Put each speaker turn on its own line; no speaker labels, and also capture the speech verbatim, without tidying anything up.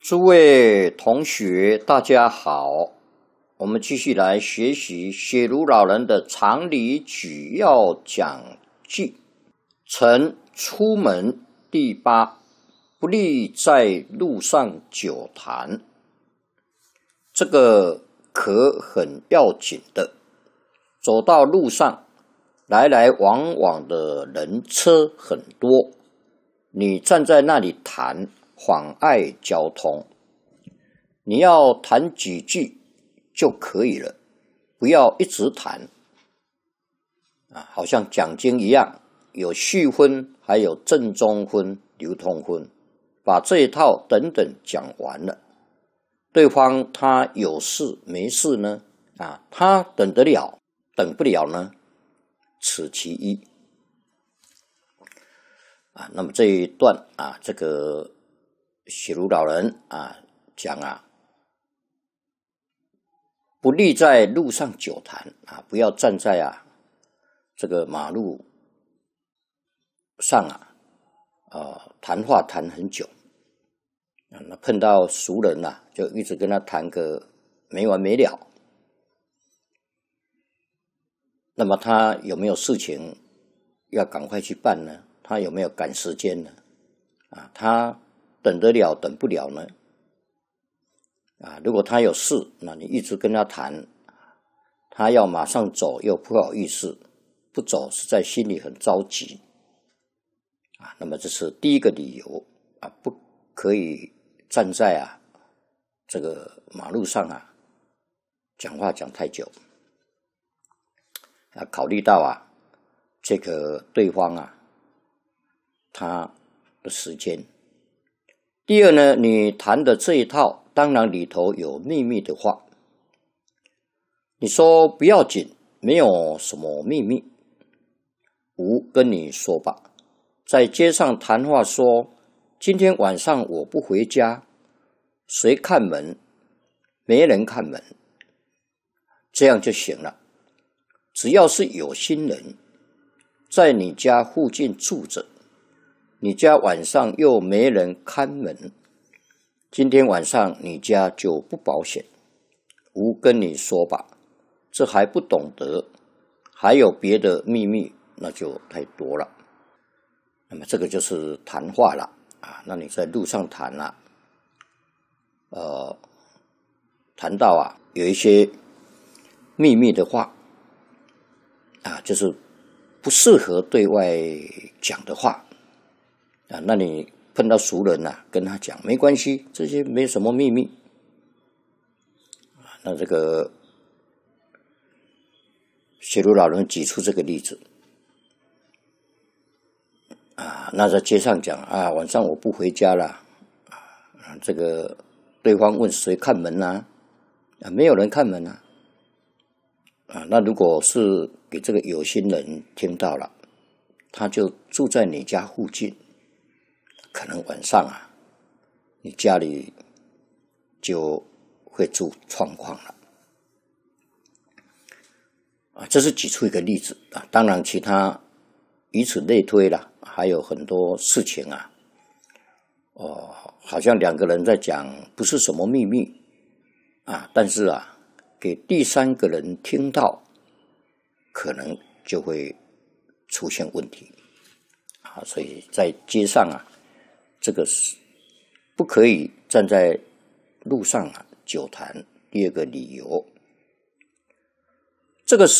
诸位同学，大家好，我们继续来学习写如老人的常理举要讲记。曾出门第八，不利在路上久谈。这个可很要紧的。走到路上，来来往往的人车很多，你站在那里谈，妨碍交通。你要谈几句就可以了，不要一直谈啊，好像讲经一样，有序分，还有正中分、流通分，把这一套等等讲完了。对方他有事没事呢？啊，他等得了，等不了呢？此其一。啊，那么这一段啊，这个写如老人啊讲啊，不利在路上久谈啊，不要站在啊这个马路上啊，呃，谈话谈很久啊，那碰到熟人呐、啊，就一直跟他谈个没完没了。那么他有没有事情要赶快去办呢？他有没有赶时间呢？啊，他等得了等不了呢？啊，如果他有事，那你一直跟他谈，他要马上走又不好意思，不走实在心里很着急。啊，那么这是第一个理由啊，不可以站在啊这个马路上啊讲话讲太久。啊，考虑到啊这个对方啊他的时间。第二呢，你谈的这一套当然里头有秘密的话，你说不要紧，没有什么秘密，吾跟你说吧，在街上谈话说今天晚上我不回家，谁看门？没人看门，这样就行了。只要是有心人在你家附近住着，你家晚上又没人看门，今天晚上你家就不保险。吾跟你说吧，这还不懂得，还有别的秘密，那就太多了。那么这个就是谈话了啊，那你在路上谈了、啊，呃，谈到啊有一些秘密的话啊，就是不适合对外讲的话啊，那你碰到熟人啊，跟他讲没关系，这些没什么秘密啊。那这个写如老人举出这个例子啊，那在街上讲啊，晚上我不回家了啊，这个对方问谁看门啊？啊，没有人看门啊。啊，那如果是给这个有心人听到了，他就住在你家附近，可能晚上啊，你家里就会出状况了。啊，这是举出一个例子啊，当然其他以此类推了，还有很多事情啊，哦，好像两个人在讲不是什么秘密啊，但是啊。给第三个人听到，可能就会出现问题啊！所以在街上啊，这个是不可以站在路上啊久谈。第二个理由，这个是。